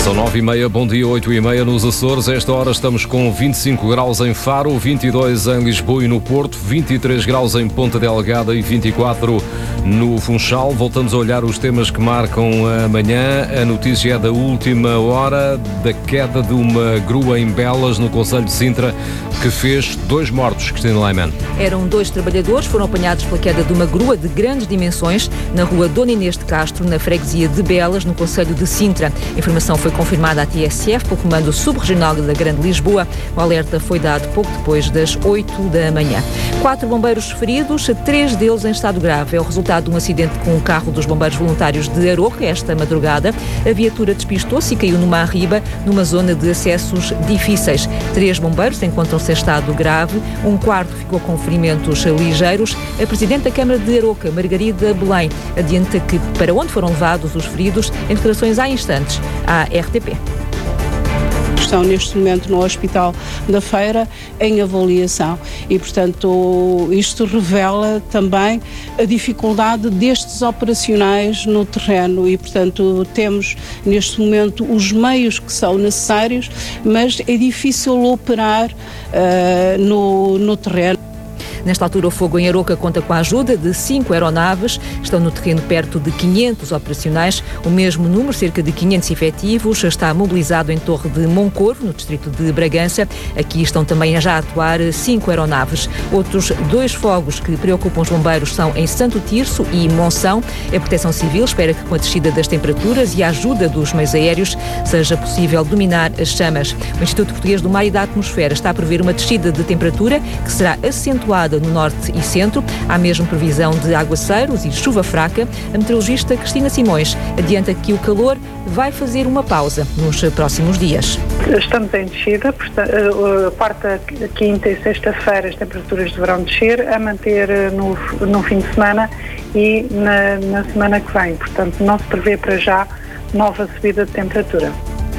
São 9h30, bom dia, 8h30 nos Açores. A esta hora estamos com 25 graus em Faro, 22 em Lisboa e no Porto, 23 graus em Ponta Delgada e 24 no Funchal. Voltamos a olhar os temas que marcam a manhã. A notícia é da última hora, da queda de uma grua em Belas, no concelho de Sintra, que fez 2 mortos. Cristina Leiman. Eram 2 trabalhadores, foram apanhados pela queda de uma grua de grandes dimensões na rua Dona Inês de Castro, na freguesia de Belas, no concelho de Sintra. A informação foi confirmada à TSF pelo Comando Subregional da Grande Lisboa. O alerta foi dado pouco depois das 8 da manhã. 4 bombeiros feridos, 3 deles em estado grave. É o resultado de um acidente com um carro dos bombeiros voluntários de Aroca esta madrugada. A viatura despistou-se e caiu numa arriba, numa zona de acessos difíceis. 3 bombeiros encontram-se em estado grave, um quarto ficou com ferimentos ligeiros. A Presidente da Câmara de Aroca, Margarida Belém, adianta que para onde foram levados os feridos, em declarações há instantes à RTP. Estão neste momento no Hospital da Feira em avaliação e, portanto, isto revela também a dificuldade destes operacionais no terreno e, portanto, temos neste momento os meios que são necessários, mas é difícil operar no terreno. Nesta altura, o fogo em Aroca conta com a ajuda de 5 aeronaves. Estão no terreno perto de 500 operacionais. O mesmo número, cerca de 500 efetivos, está mobilizado em Torre de Moncorvo, no distrito de Bragança. Aqui estão também a já atuar 5 aeronaves. Outros 2 fogos que preocupam os bombeiros são em Santo Tirso e Monção. A Proteção Civil espera que com a descida das temperaturas e a ajuda dos meios aéreos seja possível dominar as chamas. O Instituto Português do Mar e da Atmosfera está a prever uma descida de temperatura que será acentuada no norte e centro. Há mesmo previsão de aguaceiros e chuva fraca. A meteorologista Cristina Simões adianta que o calor vai fazer uma pausa nos próximos dias. Estamos em descida, quarta, quinta e sexta-feira as temperaturas deverão descer, a manter no fim de semana e na semana que vem. Portanto, não se prevê para já nova subida de temperatura.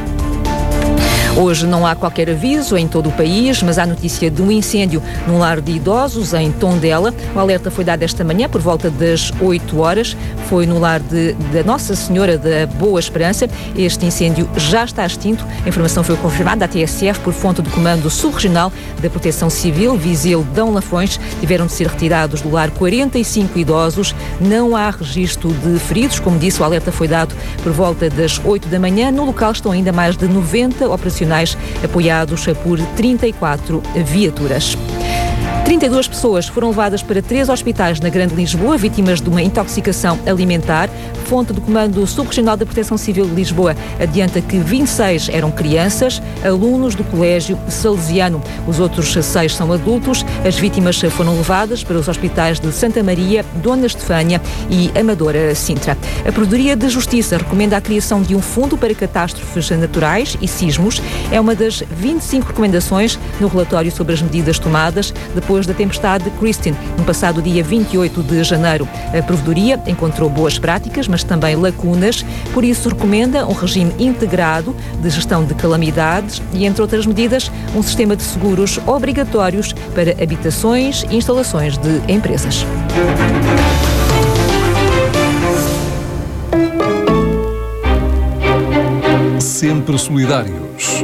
Hoje não há qualquer aviso em todo o país, mas há notícia de um incêndio num lar de idosos em Tondela. O alerta foi dado esta manhã por volta das 8 horas. Foi no lar da Nossa Senhora da Boa Esperança. Este incêndio já está extinto. A informação foi confirmada à TSF por fonte do Comando Subregional da Proteção Civil, Viseu, Dão Lafões. Tiveram de ser retirados do lar 45 idosos. Não há registro de feridos. Como disse, o alerta foi dado por volta das 8 da manhã. No local estão ainda mais de 90 operacionais apoiados por 34 viaturas. 32 pessoas foram levadas para 3 hospitais na Grande Lisboa, vítimas de uma intoxicação alimentar. Fonte do Comando Subregional da Proteção Civil de Lisboa adianta que 26 eram crianças, alunos do Colégio Salesiano. Os outros 6 são adultos. As vítimas foram levadas para os hospitais de Santa Maria, Dona Estefânia e Amadora Sintra. A Procuradoria de Justiça recomenda a criação de um fundo para catástrofes naturais e sismos. É uma das 25 recomendações no relatório sobre as medidas tomadas depois da tempestade Christine, no passado dia 28 de janeiro. A Provedoria encontrou boas práticas, mas também lacunas, por isso recomenda um regime integrado de gestão de calamidades e, entre outras medidas, um sistema de seguros obrigatórios para habitações e instalações de empresas. Sempre solidários.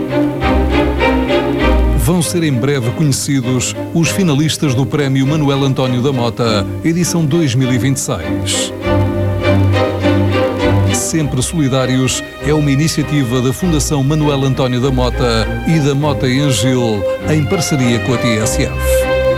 Vão ser em breve conhecidos os finalistas do Prémio Manuel António da Mota, edição 2026. Sempre Solidários é uma iniciativa da Fundação Manuel António da Mota e da Mota Engil, em parceria com a TSF.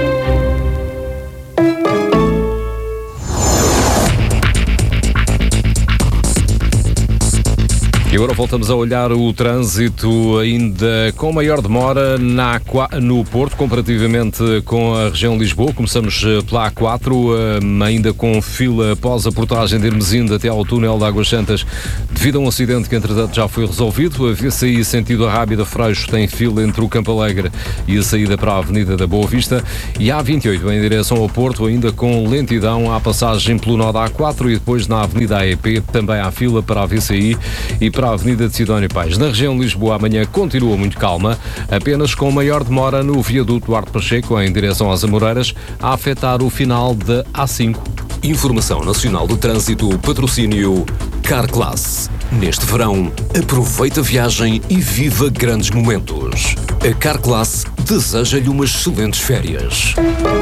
E agora voltamos a olhar o trânsito ainda com maior demora no Porto, comparativamente com a região de Lisboa. Começamos pela A4, ainda com fila após a portagem de Hermesinde até ao túnel de Águas Santas, devido a um acidente que entretanto já foi resolvido. A VCI sentido a Rábida Freixo tem fila entre o Campo Alegre e a saída para a Avenida da Boa Vista. E a A28 em direção ao Porto, ainda com lentidão à passagem pelo nó da A4 e depois na Avenida AEP também há fila para a VCI e para a Avenida de Sidónio Pais. Na região de Lisboa, amanhã continua muito calma, apenas com maior demora no viaduto Duarte Pacheco, em direção às Amoreiras, a afetar o final da A5. Informação Nacional do Trânsito, patrocínio Carclass. Neste verão, aproveite a viagem e viva grandes momentos. A Carglass deseja-lhe umas excelentes férias.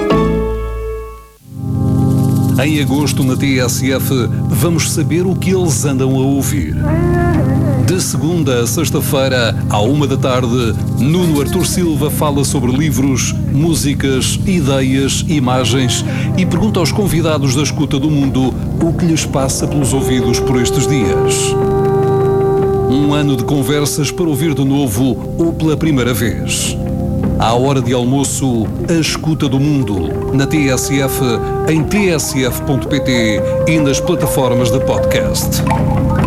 Em agosto, na TSF, vamos saber o que eles andam a ouvir. De segunda a sexta-feira, à 13h, Nuno Artur Silva fala sobre livros, músicas, ideias, imagens e pergunta aos convidados da Escuta do Mundo o que lhes passa pelos ouvidos por estes dias. Um ano de conversas para ouvir de novo ou pela primeira vez. À hora de almoço, a Escuta do Mundo, na TSF, em tsf.pt e nas plataformas de podcast.